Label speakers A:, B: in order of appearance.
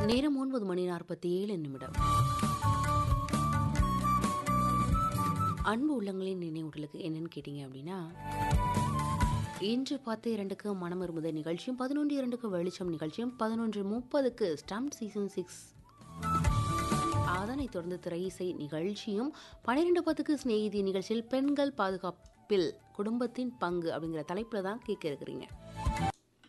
A: நேரம் 9:47. அன்பு உள்ளங்களின் நினைவுடலுக்கு என்னன்னு கேட்டீங்க அப்படின்னா, இன்று 10:02க்கு மனம் விரும்புத நிகழ்ச்சியும், 11:02க்கு வெளிச்சம் நிகழ்ச்சியும், 11:30க்கு ஸ்டம்ப் சீசன் 6, அதனைத் தொடர்ந்து திரை இசை நிகழ்ச்சியும், 12:10க்கு சிநேகிதி நிகழ்ச்சியில் பெண்கள் பாதுகாப்பில் குடும்பத்தின் பங்கு அப்படிங்கிற தலைப்பில் தான் கேட்க இருக்கிறீங்க.